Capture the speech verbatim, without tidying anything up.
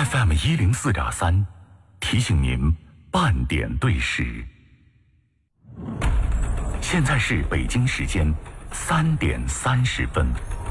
F M 一零四点三，提醒您半点对时。现在是北京时间三点三十分。